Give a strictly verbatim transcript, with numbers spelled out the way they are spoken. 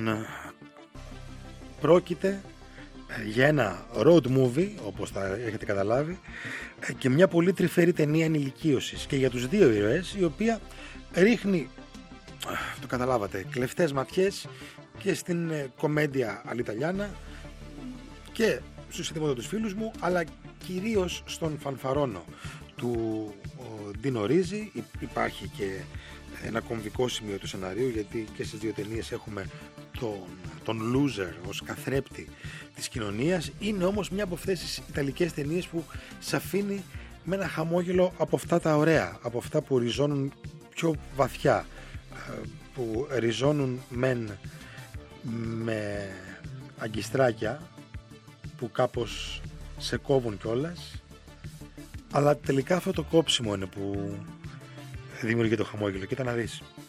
Λοιπόν, πρόκειται για ένα road movie, όπως θα έχετε καταλάβει, και μια πολύ τρυφερή ταινία ενηλικίωσης και για τους δύο ήρωες, η οποία ρίχνει, το καταλάβατε, κλεφτές ματιές και στην κομμέντια αλιταλιάνα και στους συνδέματα τους φίλους μου, αλλά κυρίως στον φανφαρόνο του Ντίνο Ρίζη. Υπάρχει και ένα κομβικό σημείο του σεναρίου, γιατί και στις δύο ταινίες έχουμε τον, τον loser ως καθρέπτη της κοινωνίας. Είναι όμως μια από αυτές τις ιταλικές ταινίες που σε αφήνει με ένα χαμόγελο από αυτά τα ωραία, από αυτά που ριζώνουν πιο βαθιά, που ριζώνουν μεν με αγκιστράκια που κάπως σε κόβουν κιόλας, αλλά τελικά αυτό το κόψιμο είναι που δημιουργεί το χαμόγελο. Κοίτα να δεις.